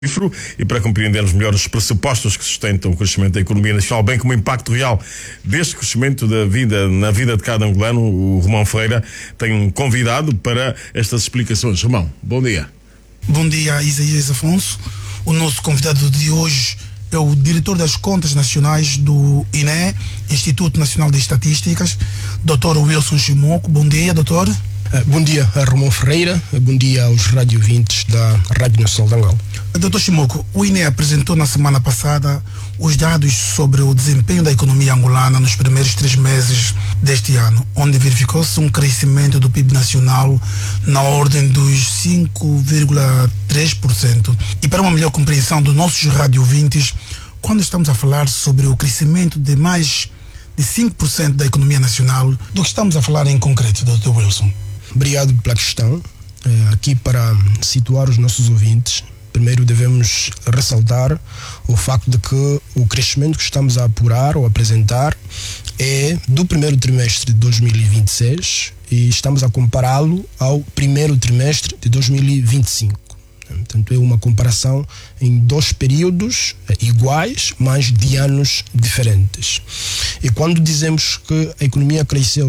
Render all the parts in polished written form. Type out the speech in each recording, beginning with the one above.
e para compreendermos melhor os pressupostos que sustentam o crescimento da economia nacional, bem como o impacto real deste crescimento na vida de cada angolano, o Romão Ferreira tem um convidado para estas explicações. Romão, bom dia. Bom dia, Isaías Afonso. O nosso convidado de hoje é o diretor das contas nacionais do INE, Instituto Nacional de Estatísticas, Dr. Wilson Chimoco. Bom dia, doutor. Bom dia, Romão Ferreira. Bom dia aos radiovintes da Rádio Nacional de Angola. Dr. Chimoco, o INE apresentou na semana passada os dados sobre o desempenho da economia angolana nos primeiros 3 meses deste ano, onde verificou-se um crescimento do PIB nacional na ordem dos 5,3%. E para uma melhor compreensão dos nossos radiovintes, quando estamos a falar sobre o crescimento de mais de 5% da economia nacional, do que estamos a falar em concreto, Dr. Wilson? Obrigado pela questão. Aqui para situar os nossos ouvintes, primeiro devemos ressaltar o facto de que o crescimento que estamos a apurar ou apresentar é do primeiro trimestre de 2026 e estamos a compará-lo ao primeiro trimestre de 2025. Portanto, é uma comparação em 2 períodos iguais, mas de anos diferentes. E quando dizemos que a economia cresceu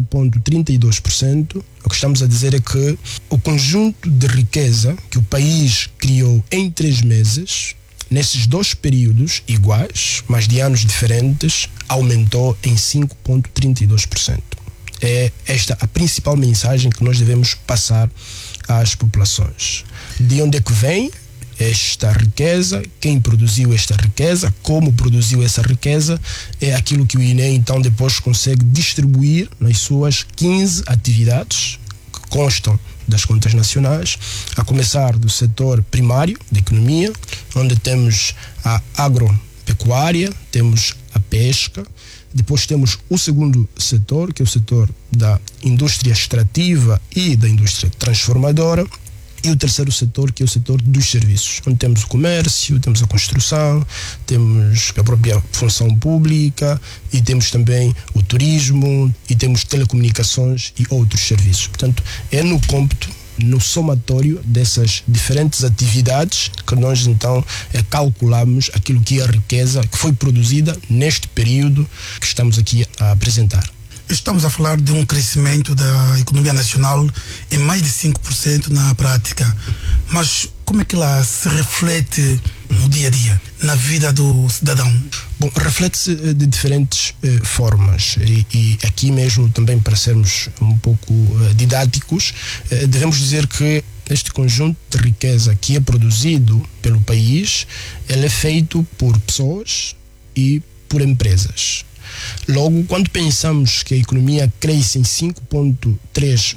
5,32%, o que estamos a dizer é que o conjunto de riqueza que o país criou em 3 meses, nesses 2 períodos iguais, mas de anos diferentes, aumentou em 5,32%. É esta a principal mensagem que nós devemos passar às populações. De onde é que vem esta riqueza, quem produziu esta riqueza, como produziu essa riqueza, é aquilo que o INE então depois consegue distribuir nas suas 15 atividades que constam das contas nacionais, a começar do setor primário da economia, onde temos a agropecuária, temos a pesca, depois temos o segundo setor, que é o setor da indústria extrativa e da indústria transformadora, e o terceiro setor, que é o setor dos serviços, onde temos o comércio, temos a construção, temos a própria função pública e temos também o turismo e temos telecomunicações e outros serviços. Portanto, é no cômputo, no somatório dessas diferentes atividades que nós então calculamos aquilo que é a riqueza que foi produzida neste período que estamos aqui a apresentar. Estamos a falar de um crescimento da economia nacional em mais de 5% na prática, mas como é que ela se reflete no dia a dia, na vida do cidadão? Bom, reflete-se de diferentes formas e aqui mesmo também, para sermos um pouco didáticos, devemos dizer que este conjunto de riqueza que é produzido pelo país, ele é feito por pessoas e por empresas. Logo, quando pensamos que a economia cresce em 5,3%,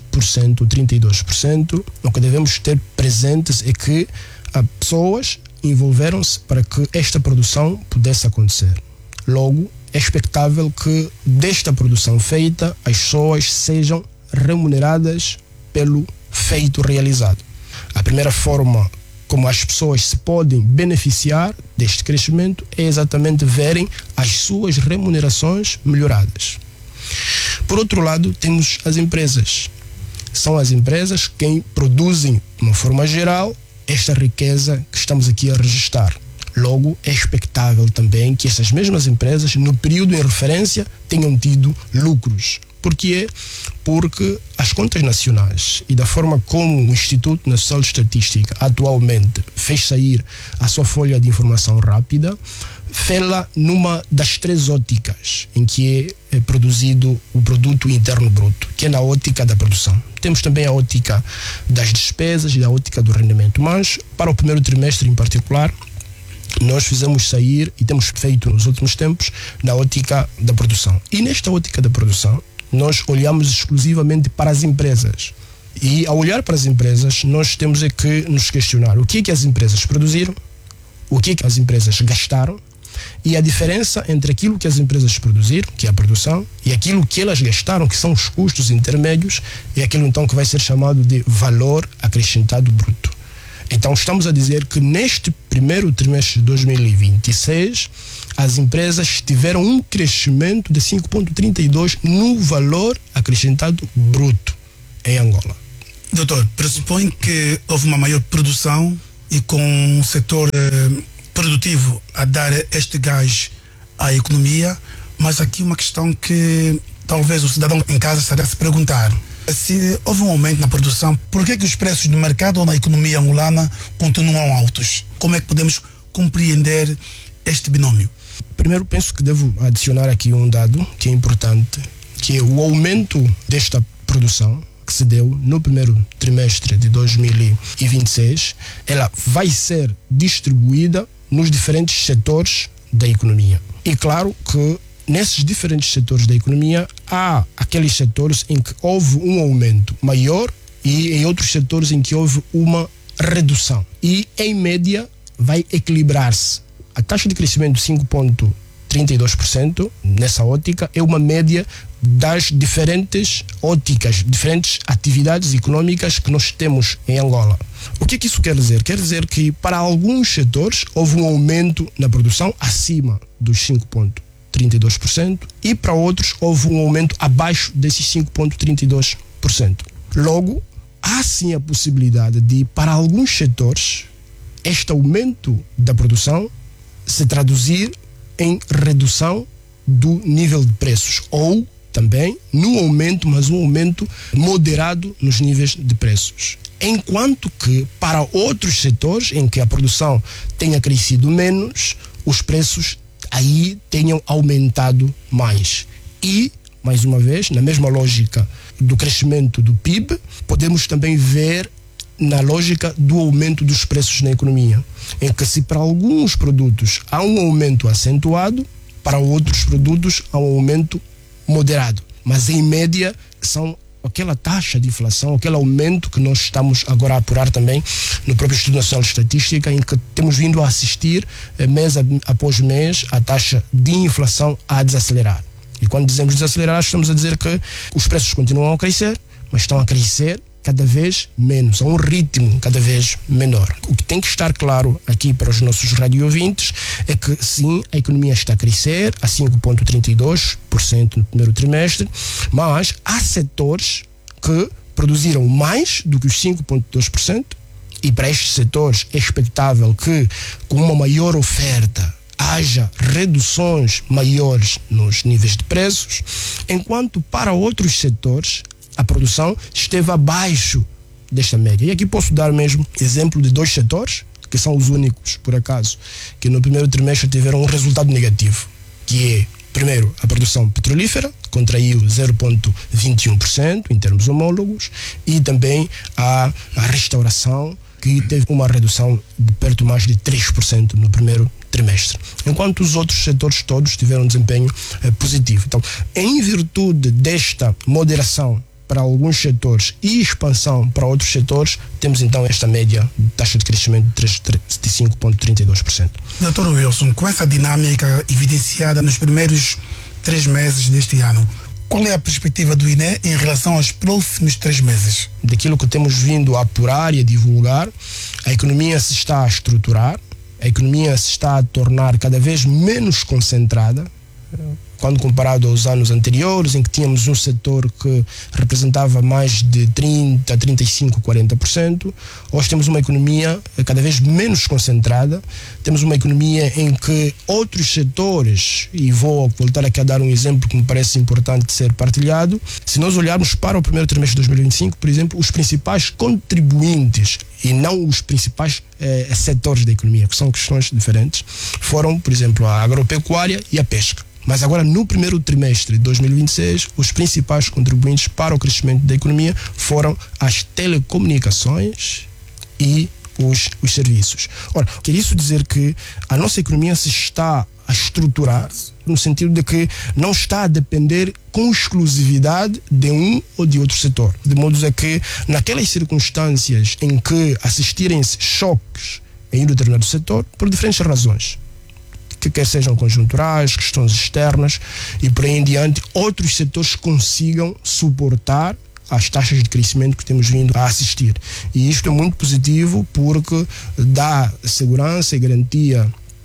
32%, o que devemos ter presentes é que as pessoas envolveram-se para que esta produção pudesse acontecer. Logo, é expectável que desta produção feita as pessoas sejam remuneradas pelo feito realizado. A primeira forma como as pessoas se podem beneficiar deste crescimento é exatamente verem as suas remunerações melhoradas. Por outro lado, temos as empresas. São as empresas quem produzem, de uma forma geral, esta riqueza que estamos aqui a registrar. Logo, é expectável também que essas mesmas empresas, no período em referência, tenham tido lucros. Por quê? Porque as contas nacionais e da forma como o Instituto Nacional de Estatística atualmente fez sair a sua folha de informação rápida, fê-la numa das 3 óticas em que é produzido o produto interno bruto, que é na ótica da produção. Temos também a ótica das despesas e a ótica do rendimento, mas para o primeiro trimestre em particular, nós fizemos sair e temos feito nos últimos tempos na ótica da produção. E nesta ótica da produção, nós olhamos exclusivamente para as empresas. E ao olhar para as empresas, nós temos que nos questionar o que é que as empresas produziram, o que é que as empresas gastaram e a diferença entre aquilo que as empresas produziram, que é a produção, e aquilo que elas gastaram, que são os custos intermédios, e aquilo então que vai ser chamado de valor acrescentado bruto. Então estamos a dizer que neste primeiro trimestre de 2026 as empresas tiveram um crescimento de 5,32% no valor acrescentado bruto em Angola. Doutor, pressupõe que houve uma maior produção e com o setor produtivo a dar este gás à economia, mas aqui uma questão que talvez o cidadão em casa estará a se perguntar: se houve um aumento na produção, por que os preços no mercado ou na economia angolana continuam altos? Como é que podemos compreender este binômio? Primeiro, penso que devo adicionar aqui um dado que é importante, que é o aumento desta produção que se deu no primeiro trimestre de 2026, ela vai ser distribuída nos diferentes setores da economia. E claro que nesses diferentes setores da economia há aqueles setores em que houve um aumento maior e em outros setores em que houve uma redução. E em média vai equilibrar-se. A taxa de crescimento de 5,32% nessa ótica é uma média das diferentes óticas, diferentes atividades econômicas que nós temos em Angola. O que isso quer dizer? Quer dizer que para alguns setores houve um aumento na produção acima dos 5,32% e para outros houve um aumento abaixo desses 5,32%. Logo, há sim a possibilidade de, para alguns setores, este aumento da produção se traduzir em redução do nível de preços ou também no aumento, mas um aumento moderado nos níveis de preços. Enquanto que para outros setores em que a produção tenha crescido menos, os preços aí tenham aumentado mais. E, mais uma vez, na mesma lógica do crescimento do PIB, podemos também ver na lógica do aumento dos preços na economia, em que se para alguns produtos há um aumento acentuado, para outros produtos há um aumento moderado. Mas em média são aquela taxa de inflação, aquele aumento que nós estamos agora a apurar também no próprio Instituto Nacional de Estatística, em que temos vindo a assistir mês após mês a taxa de inflação a desacelerar. E quando dizemos desacelerar, estamos a dizer que os preços continuam a crescer, mas estão a crescer cada vez menos, a um ritmo cada vez menor. O que tem que estar claro aqui para os nossos radio-ouvintes é que sim, a economia está a crescer a 5,32% no primeiro trimestre, mas há setores que produziram mais do que os 5,2%, e para estes setores é expectável que, com uma maior oferta, haja reduções maiores nos níveis de preços, enquanto para outros setores a produção esteve abaixo desta média. E aqui posso dar mesmo exemplo de dois setores, que são os únicos, por acaso, que no primeiro trimestre tiveram um resultado negativo, que é, primeiro, a produção petrolífera, contraiu 0,21% em termos homólogos, e também a restauração, que teve uma redução de perto mais de 3% no primeiro trimestre, enquanto os outros setores todos tiveram um desempenho positivo. Então, em virtude desta moderação para alguns setores e expansão para outros setores, temos então esta média de taxa de crescimento de 5,32%. Dr. Wilson, com essa dinâmica evidenciada nos primeiros 3 meses deste ano, qual é a perspectiva do INE em relação aos próximos 3 meses? Daquilo que temos vindo a apurar e a divulgar, a economia se está a estruturar, a economia se está a tornar cada vez menos concentrada, quando comparado aos anos anteriores, em que tínhamos um setor que representava mais de 30%, 35%, 40%, hoje temos uma economia cada vez menos concentrada, temos uma economia em que outros setores, e vou voltar aqui a dar um exemplo que me parece importante ser partilhado, se nós olharmos para o primeiro trimestre de 2025, por exemplo, os principais contribuintes e não os principais setores da economia, que são questões diferentes, foram, por exemplo, a agropecuária e a pesca. Mas agora, no primeiro trimestre de 2026, os principais contribuintes para o crescimento da economia foram as telecomunicações e os serviços. Ora, quer isso dizer que a nossa economia se está a estruturar no sentido de que não está a depender com exclusividade de um ou de outro setor. De modo a que, naquelas circunstâncias em que assistirem-se choques em um determinado setor, por diferentes razões, que quer sejam conjunturais, questões externas e por aí em diante, outros setores consigam suportar as taxas de crescimento que temos vindo a assistir. E isto é muito positivo porque dá segurança e garantia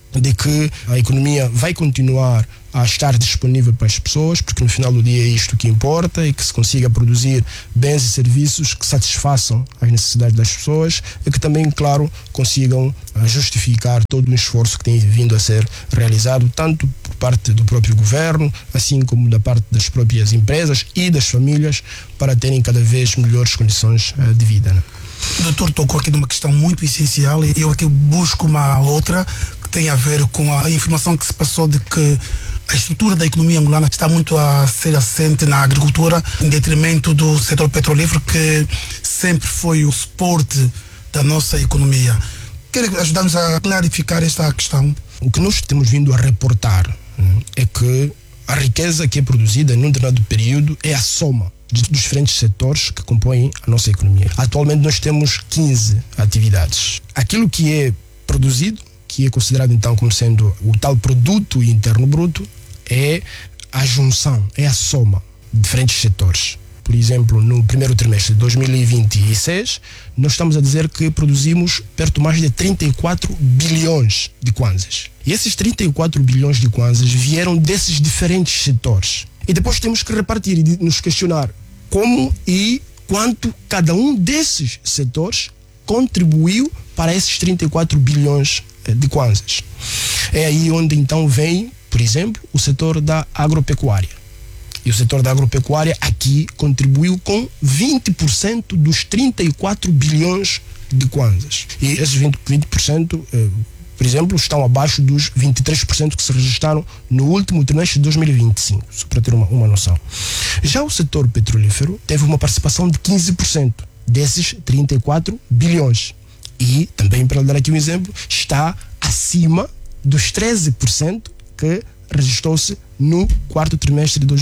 de que a economia vai continuar a estar disponível para as pessoas, porque no final do dia é isto que importa, e que se consiga produzir bens e serviços que satisfaçam as necessidades das pessoas e que também, claro, consigam justificar todo o esforço que tem vindo a ser realizado, tanto por parte do próprio governo, assim como da parte das próprias empresas e das famílias, para terem cada vez melhores condições de vida, né? O doutor tocou aqui numa questão muito essencial e eu aqui busco uma outra que tem a ver com a informação que se passou de que a estrutura da economia angolana está muito a ser assente na agricultura, em detrimento do setor petrolífero, que sempre foi o suporte da nossa economia. Quer ajudar-nos a clarificar esta questão? O que nós temos vindo a reportar é que a riqueza que é produzida num determinado período é a soma dos diferentes setores que compõem a nossa economia. Atualmente nós temos 15 atividades. Aquilo que é produzido, que é considerado então como sendo o tal produto interno bruto, é a junção, é a soma de diferentes setores. Por exemplo, no primeiro trimestre de 2026, nós estamos a dizer que produzimos perto mais de 34 bilhões de kwanzas. E esses 34 bilhões de kwanzas vieram desses diferentes setores. E depois temos que repartir e nos questionar como e quanto cada um desses setores contribuiu para esses 34 bilhões de kwanzas. É aí onde então vem, por exemplo, o setor da agropecuária. E o setor da agropecuária aqui contribuiu com 20% dos 34 bilhões de kwanzas. E esses 20%, por exemplo, estão abaixo dos 23% que se registraram no último trimestre de 2025, só para ter uma noção. Já o setor petrolífero teve uma participação de 15% desses 34 bilhões. E, também para dar aqui um exemplo, está acima dos 13% que registrou-se no quarto trimestre de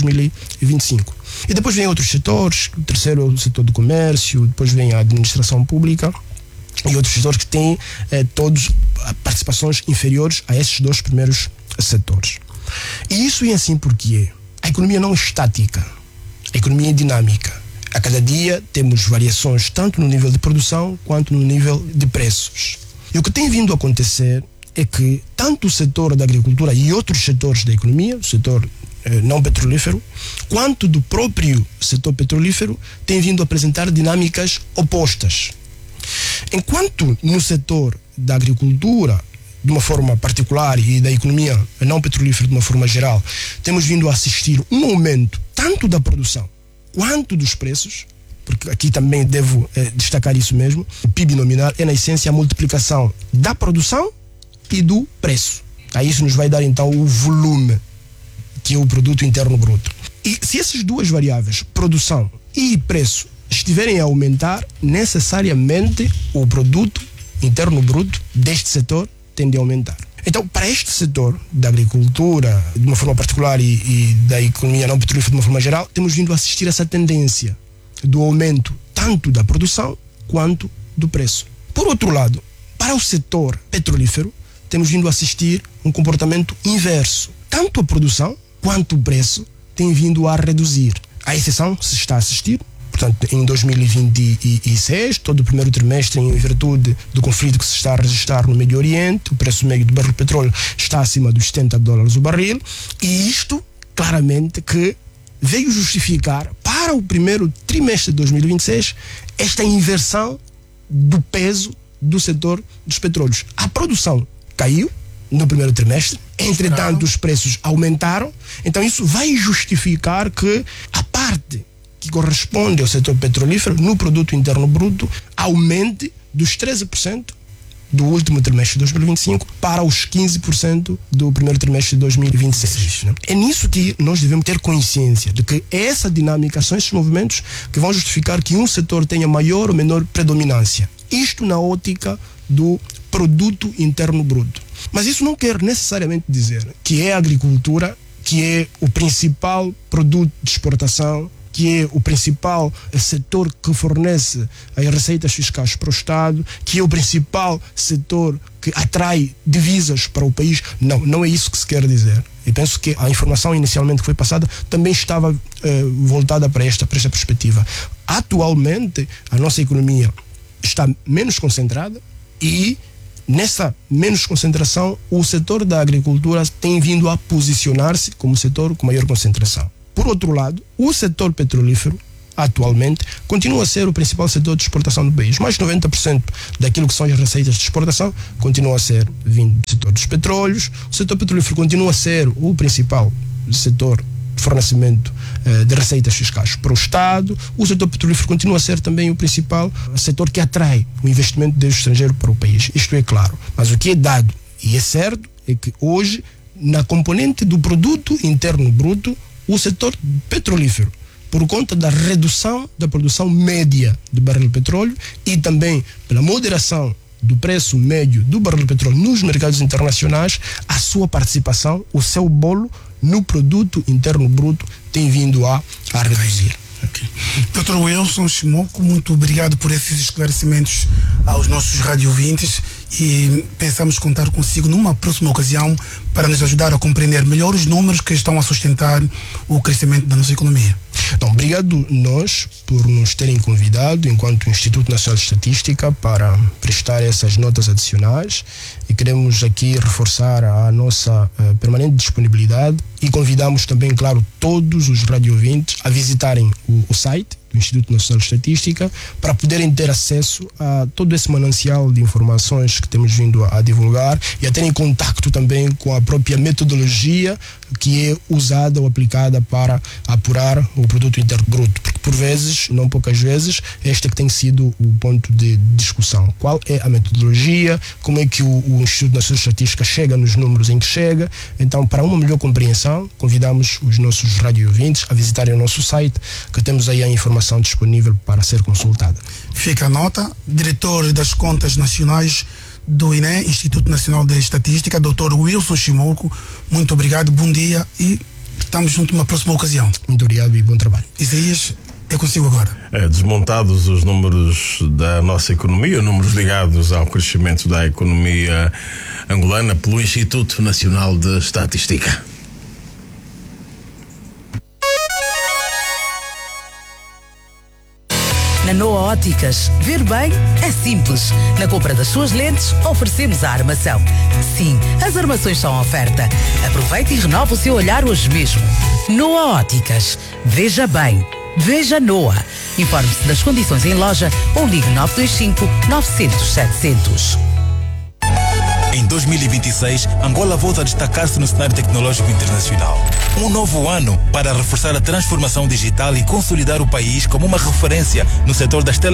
2025. E depois vem outros setores, o terceiro é o setor do comércio, depois vem a administração pública e outros setores que têm todos participações inferiores a esses dois primeiros setores. E isso é assim porque a economia não é estática, a economia é dinâmica. A cada dia temos variações tanto no nível de produção quanto no nível de preços. E o que tem vindo a acontecer é que tanto o setor da agricultura e outros setores da economia, o setor não petrolífero, quanto do próprio setor petrolífero, tem vindo a apresentar dinâmicas opostas. Enquanto no setor da agricultura, de uma forma particular, e da economia não petrolífera de uma forma geral, temos vindo a assistir um aumento tanto da produção quanto dos preços, porque aqui também devo destacar isso mesmo, o PIB nominal é na essência a multiplicação da produção e do preço. Isso nos vai dar então o volume, que é o produto interno bruto. E se essas duas variáveis, produção e preço, estiverem a aumentar, necessariamente o produto interno bruto deste setor tende a aumentar. Então, para este setor da agricultura, de uma forma particular, e da economia não petrolífera de uma forma geral, temos vindo a assistir a essa tendência do aumento tanto da produção quanto do preço. Por outro lado, para o setor petrolífero, temos vindo a assistir um comportamento inverso. Tanto a produção quanto o preço tem vindo a reduzir. A exceção se está a assistir, portanto, em 2026, todo o primeiro trimestre, em virtude do conflito que se está a registrar no Médio Oriente, o preço médio do barril de petróleo está acima dos $70 o barril, e isto, claramente, que veio justificar, para o primeiro trimestre de 2026, esta inversão do peso do setor dos petróleos. A produção caiu no primeiro trimestre, entretanto os preços aumentaram, então isso vai justificar que a parte que corresponde ao setor petrolífero no produto interno bruto aumente dos 13% do último trimestre de 2025 para os 15% do primeiro trimestre de 2026. Né? É nisso que nós devemos ter consciência de que essa dinâmica, são esses movimentos que vão justificar que um setor tenha maior ou menor predominância. Isto na ótica do produto interno bruto. Mas isso não quer necessariamente dizer que é a agricultura que é o principal produto de exportação, que é o principal setor que fornece as receitas fiscais para o Estado, que é o principal setor que atrai divisas para o país. Não é isso que se quer dizer. Eu penso que a informação inicialmente que foi passada também estava voltada para esta perspectiva. Atualmente, a nossa economia está menos concentrada e nessa menos concentração, o setor da agricultura tem vindo a posicionar-se como setor com maior concentração. Por outro lado, o setor petrolífero, atualmente, continua a ser o principal setor de exportação do país. Mais de 90% daquilo que são as receitas de exportação continua a ser vindo do setor dos petróleos. O setor petrolífero continua a ser o principal setor de fornecimento de receitas fiscais para o Estado. O setor petrolífero continua a ser também o principal setor que atrai o investimento do estrangeiro para o país. Isto é claro. Mas o que é dado e é certo é que hoje, na componente do produto interno bruto, o setor petrolífero, por conta da redução da produção média de barril de petróleo e também pela moderação do preço médio do barril de petróleo nos mercados internacionais, a sua participação, o seu bolo no produto interno bruto tem vindo a reduzir. Okay. Dr. Wilson Shimoku, muito obrigado por esses esclarecimentos aos nossos radiovintes e pensamos contar consigo numa próxima ocasião para nos ajudar a compreender melhor os números que estão a sustentar o crescimento da nossa economia. Então, obrigado nós por nos terem convidado enquanto Instituto Nacional de Estatística para prestar essas notas adicionais e queremos aqui reforçar a nossa permanente disponibilidade e convidamos também, claro, todos os radiovintes a visitarem o site do Instituto Nacional de Estatística para poderem ter acesso a todo esse manancial de informações que temos vindo a divulgar e a terem contacto também com a própria metodologia que é usada ou aplicada para apurar o produto interno bruto, porque por vezes, não poucas vezes, este é que tem sido o ponto de discussão. Qual é a metodologia, como é que o Instituto Nacional de Estatística chega nos números em que chega. Então, para uma melhor compreensão, convidamos os nossos radiovintes a visitarem o nosso site, que temos aí a informação disponível para ser consultada. Fica a nota, diretor das contas nacionais do INE, Instituto Nacional de Estatística, Dr. Wilson Shimoku, muito obrigado, bom dia e estamos juntos numa próxima ocasião. Muito obrigado e bom trabalho. Isaías, é consigo agora. Desmontados os números da nossa economia, números ligados ao crescimento da economia angolana pelo Instituto Nacional de Estatística. Na Noa Óticas, ver bem é simples. Na compra das suas lentes, oferecemos a armação. Sim, as armações são oferta. Aproveite e renova o seu olhar hoje mesmo. Noa Óticas. Veja bem. Veja Noa. Informe-se das condições em loja ou ligue 925 900 700. Em 2026, Angola volta a destacar-se no cenário tecnológico internacional. Um novo ano para reforçar a transformação digital e consolidar o país como uma referência no setor das telecomunicações